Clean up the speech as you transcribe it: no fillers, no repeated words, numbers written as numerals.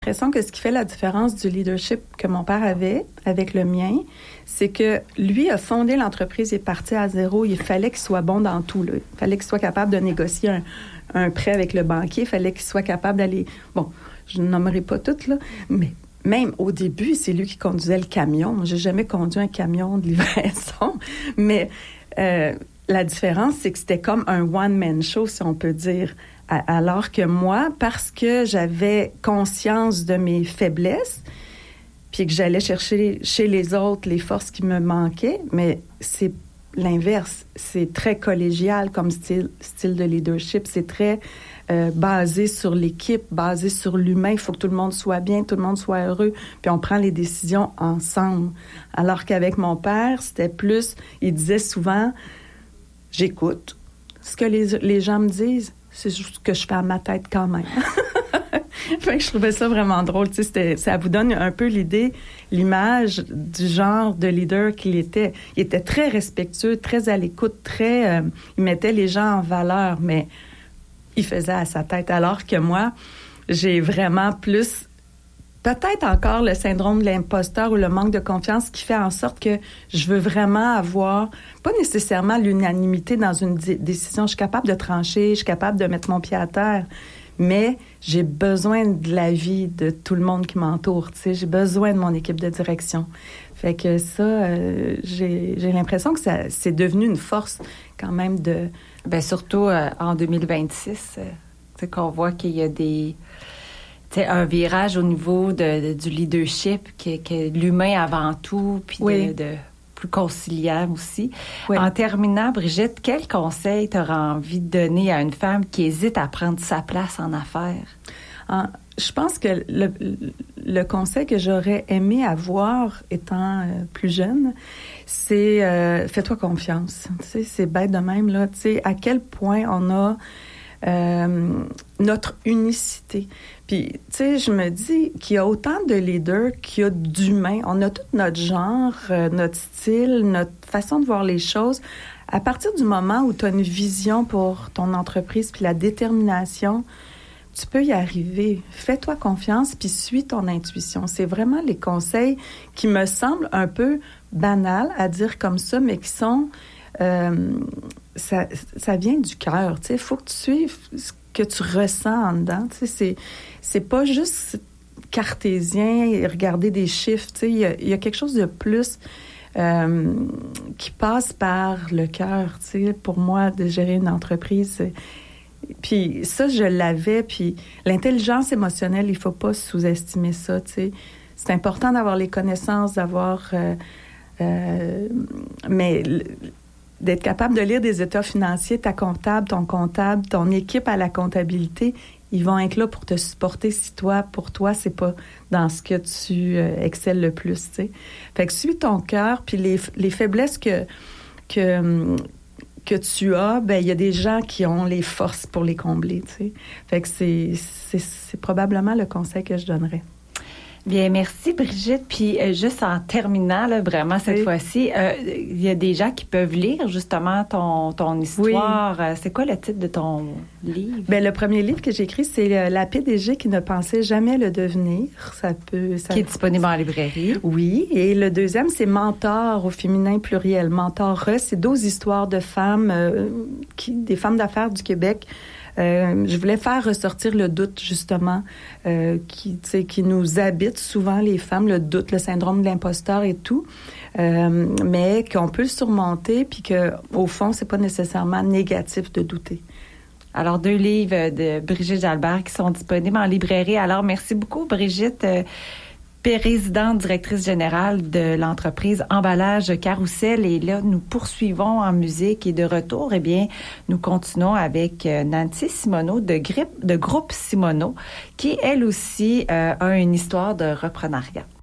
l'impression que ce qui fait la différence du leadership que mon père avait avec le mien, c'est que lui a fondé l'entreprise, il est parti à zéro, il fallait qu'il soit bon dans tout, là. Il fallait qu'il soit capable de négocier un prêt avec le banquier, il fallait qu'il soit capable d'aller... Bon, je ne nommerai pas toutes, là, mais même au début, c'est lui qui conduisait le camion. Moi, j'ai jamais conduit un camion de livraison, mais la différence, c'est que c'était comme un one-man show, si on peut dire. Alors que moi, parce que j'avais conscience de mes faiblesses, puis que j'allais chercher chez les autres les forces qui me manquaient, mais c'est l'inverse. C'est très collégial comme style de leadership. C'est très basé sur l'équipe, basé sur l'humain. Il faut que tout le monde soit bien, tout le monde soit heureux, puis on prend les décisions ensemble. Alors qu'avec mon père, c'était plus... Il disait souvent, j'écoute ce que les gens me disent, c'est juste ce que je fais à ma tête quand même. Fait que je trouvais ça vraiment drôle. Tu sais, ça vous donne un peu l'image du genre de leader qu'il était. Il était très respectueux, très à l'écoute, il mettait les gens en valeur, mais il faisait à sa tête. Alors que moi, j'ai vraiment plus... Peut-être encore le syndrome de l'imposteur ou le manque de confiance qui fait en sorte que je veux vraiment avoir, pas nécessairement l'unanimité dans une décision. Je suis capable de trancher, je suis capable de mettre mon pied à terre, mais j'ai besoin de l'avis de tout le monde qui m'entoure. Tu sais, j'ai besoin de mon équipe de direction. Fait que ça, j'ai l'impression que c'est devenu une force quand même de... Bien, surtout en 2026, tu sais, qu'on voit qu'il y a un virage au niveau du leadership, que l'humain avant tout, puis oui. de plus conciliable aussi. Oui. En terminant, Brigitte, quel conseil tu auras envie de donner à une femme qui hésite à prendre sa place en affaires? Je pense que le conseil que j'aurais aimé avoir étant plus jeune, c'est fais-toi confiance. Tu sais, c'est bête de même, là. Tu sais, à quel point on a notre unicité. Puis, tu sais, je me dis qu'il y a autant de leaders qu'il y a d'humains. On a tout notre genre, notre style, notre façon de voir les choses. À partir du moment où tu as une vision pour ton entreprise puis la détermination, tu peux y arriver. Fais-toi confiance puis suis ton intuition. C'est vraiment les conseils qui me semblent un peu banals à dire comme ça, mais qui sont... ça vient du cœur, tu sais. Il faut que tu suives ce que tu ressens en dedans, tu sais. C'est pas juste cartésien et regarder des chiffres, tu sais. Il y a quelque chose de plus qui passe par le cœur, tu sais. Pour moi, de gérer une entreprise, puis ça, je l'avais. Puis l'intelligence émotionnelle, il faut pas sous-estimer ça, tu sais. C'est important d'avoir les connaissances, d'avoir... mais... d'être capable de lire des états financiers, ta comptable, ton équipe à la comptabilité, ils vont être là pour te supporter si pour toi, c'est pas dans ce que tu excelles le plus, tu sais. Fait que suis ton cœur, puis les faiblesses que tu as, ben il y a des gens qui ont les forces pour les combler, tu sais. Fait que c'est probablement le conseil que je donnerais. Bien, merci Brigitte. Puis juste en terminant, là, vraiment cette fois-ci, il y a des gens qui peuvent lire justement ton histoire. Oui. C'est quoi le titre de ton livre? Bien, le premier livre que j'ai écrit, c'est La PDG qui ne pensait jamais le devenir. Qui est disponible en librairie. Oui. Et le deuxième, c'est Mentor au féminin pluriel. Mentor, c'est 12 histoires de femmes, des femmes d'affaires du Québec. Je voulais faire ressortir le doute, justement, qui nous habite souvent, les femmes, le doute, le syndrome de l'imposteur et tout, mais qu'on peut le surmonter, puis qu'au fond, c'est pas nécessairement négatif de douter. Alors, 2 livres de Brigitte Jalbert qui sont disponibles en librairie. Alors, merci beaucoup, Brigitte, présidente, directrice générale de l'entreprise Emballage Carrousel. Et là, nous poursuivons en musique et de retour, eh bien, nous continuons avec Nancy Simoneau de Groupe Simoneau, qui, elle aussi, a une histoire de reprenariat.